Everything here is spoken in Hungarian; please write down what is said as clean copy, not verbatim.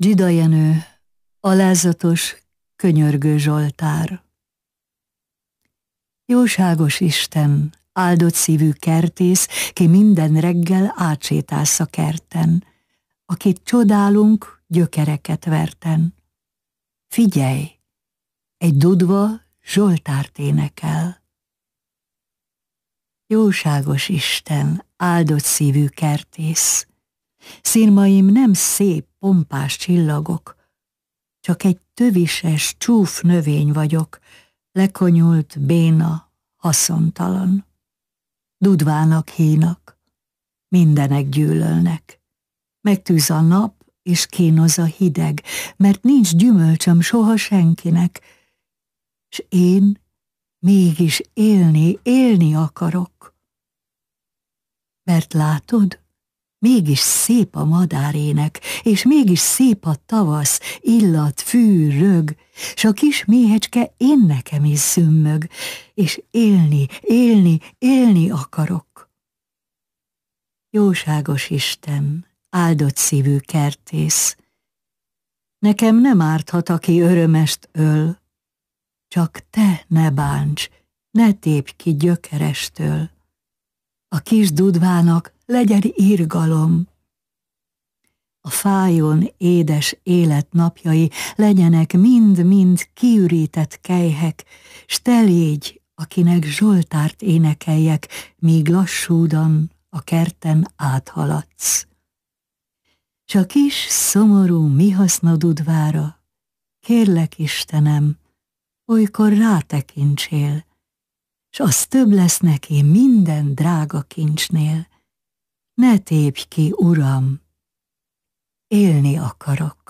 Dzsida Jenő, alázatos, könyörgő Zsoltár. Jóságos Isten, áldott szívű kertész, ki minden reggel átsétálsz a kerten, akit csodálunk gyökereket verten. Figyelj, egy dudva Zsoltárt énekel. Jóságos Isten, áldott szívű kertész, szirmaim nem szép, pompás csillagok, csak egy tövises, csúf növény vagyok, lekonyult, béna, haszontalan. Dudvának hínak, mindenek gyűlölnek. Megtűz a nap, és kínoz a hideg, mert nincs gyümölcsöm soha senkinek, s én mégis élni akarok. Mert látod, mégis szép a madárének, és mégis szép a tavasz, illat, fű, rög, s a kis méhecske én nekem is zümmög, és élni akarok. Jóságos Isten, áldott szívű kertész, nekem nem árthat, aki örömest öl, csak te ne bánts, ne tépj ki gyökerestől. A kis dudvának legyen irgalom. A fájon édes élet napjai legyenek mind-mind kiürített kelyhek, s te légy, akinek Zsoltárt énekeljek, míg lassúdan a kerten áthaladsz. S a kis, szomorú, mi haszna dudvára, kérlek Istenem, olykor rátekintsél, s az több lesz neki minden drága kincsnél. Ne tépj ki, Uram, élni akarok.